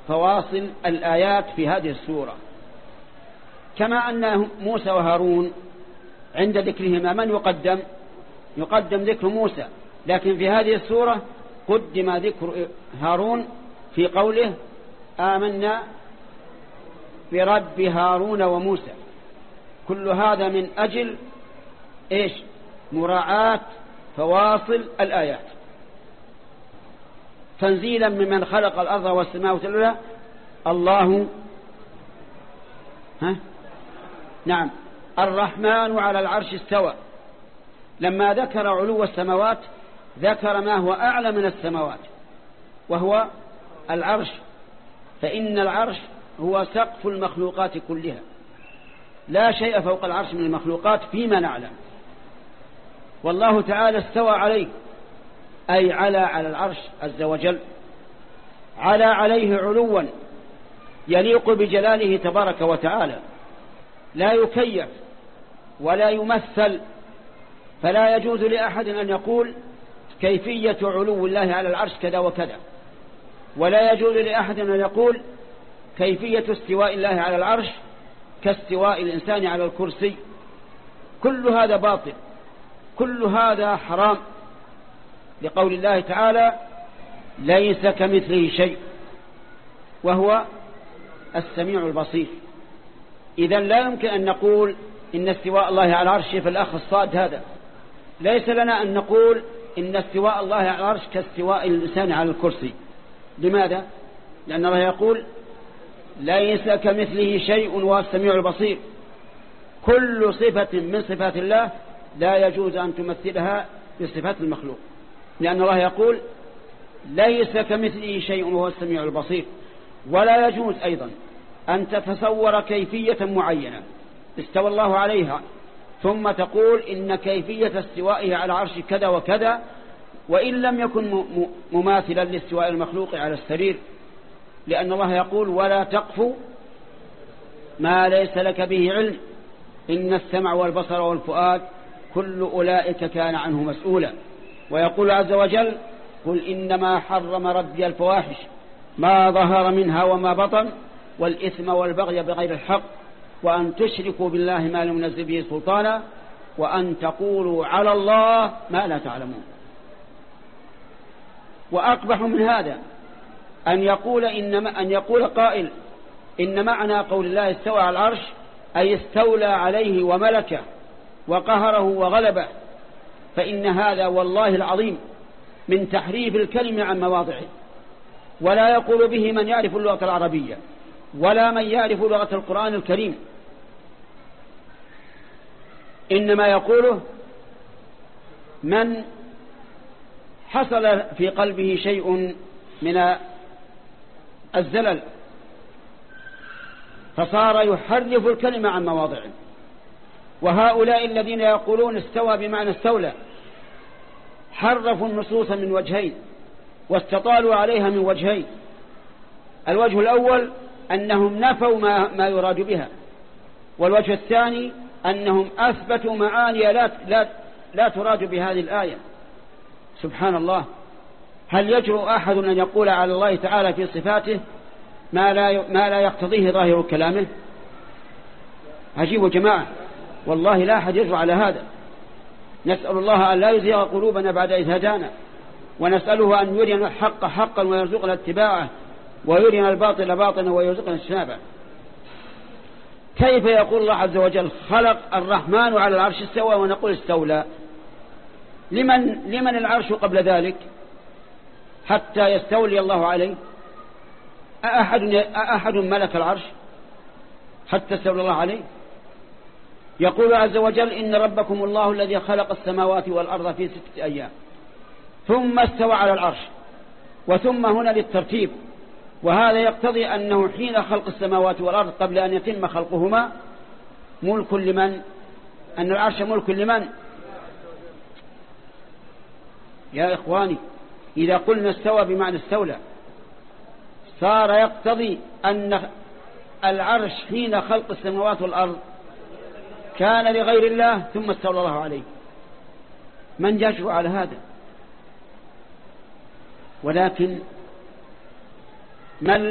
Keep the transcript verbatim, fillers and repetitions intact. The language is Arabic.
فواصل الآيات في هذه السورة. كما أن موسى وهارون عند ذكرهما من يقدم؟ يقدم ذكر موسى، لكن في هذه السورة قدم ذكر هارون في قوله آمنا برب هارون وموسى. كل هذا من أجل إيش؟ مراعاة فواصل الآيات. تنزيلا ممن خلق الأرض والسماوات العلى الله ها؟ نعم الرحمن على العرش استوى. لما ذكر علو السماوات ذكر ما هو أعلى من السماوات وهو العرش، فإن العرش هو سقف المخلوقات كلها، لا شيء فوق العرش من المخلوقات فيما نعلم. والله تعالى استوى عليه أي على على العرش عز وجل، على عليه علوا يليق بجلاله تبارك وتعالى، لا يكيف ولا يمثل. فلا يجوز لأحد أن يقول كيفية علو الله على العرش كذا وكذا، ولا يجوز لأحد أن يقول كيفية استواء الله على العرش كاستواء الإنسان على الكرسي. كل هذا باطل، كل هذا حرام، لقول الله تعالى ليس كمثله شيء وهو السميع البصير. إذن لا يمكن أن نقول إن استواء الله على العرش في الأخ الصاد هذا. ليس لنا أن نقول إن استواء الله على العرش كاستواء الإنسان على الكرسي. لماذا؟ لأن الله يقول ليس كمثله شيء وهو السميع البصير. كل صفة من صفات الله لا يجوز أن تمثلها بصفات المخلوق، لأن الله يقول ليس كمثله شيء وهو السميع البصير. ولا يجوز أيضا أن تتصور كيفية معينة استوى الله عليها ثم تقول إن كيفية استوائه على عرش كذا وكذا، وإن لم يكن مماثلا لاستواء المخلوق على السرير، لأن الله يقول ولا تقف ما ليس لك به علم إن السمع والبصر والفؤاد كل أولئك كان عنه مسؤولا. ويقول عز وجل قل إنما حرم ربي الفواحش ما ظهر منها وما بطن والإثم والبغي بغير الحق وأن تشركوا بالله ما لم ينزل به سلطانا وأن تقولوا على الله ما لا تعلمون. وأقبح من هذا أن يقول إنما أن يقول قائل إن معنى قول الله استوى على العرش أي استولى عليه وملكه وقهره وغلبه، فإن هذا والله العظيم من تحريف الكلمة عن مواضعه. ولا يقول به من يعرف اللغة العربية ولا من يعرف لغة القرآن الكريم، إنما يقوله من حصل في قلبه شيء من الزلل فصار يحرف الكلمة عن مواضعه. وهؤلاء الذين يقولون استوى بمعنى استولى حرفوا النصوص من وجهين واستطالوا عليها من وجهين. الوجه الأول أنهم نفوا ما, ما يراد بها، والوجه الثاني أنهم أثبتوا معاني لا, لا, لا تراد بهذه الآية. سبحان الله، هل يجرؤ أحد أن يقول على الله تعالى في صفاته ما لا, ما لا يقتضيه ظاهر كلامه؟ عجيب جماعة، والله لا أحد يجرؤ على هذا. نسأل الله أن لا يزيغ قلوبنا بعد إذ هدانا، ونسأله أن يرينا الحق حقا ويرزقنا اتباعه ويرينا الباطل باطلا ويرزقنا اجتنابه. كيف يقول الله عز وجل خلق الرحمن على العرش استوى ونقول استولى؟ لمن, لمن العرش قبل ذلك حتى يستولي الله عليه؟ أحد, أحد ملك العرش حتى استولى الله عليه؟ يقول عز وجل إن ربكم الله الذي خلق السماوات والأرض في ستة أيام ثم استوى على العرش، وثم هنا للترتيب، وهذا يقتضي أنه حين خلق السماوات والأرض قبل أن يتم خلقهما ملك لمن؟ أن العرش ملك لمن؟ يا إخواني، إذا قلنا استوى بمعنى استولى صار يقتضي أن العرش حين خلق السماوات والأرض كان لغير الله ثم استولى الله عليه. من يجرؤ على هذا؟ ولكن من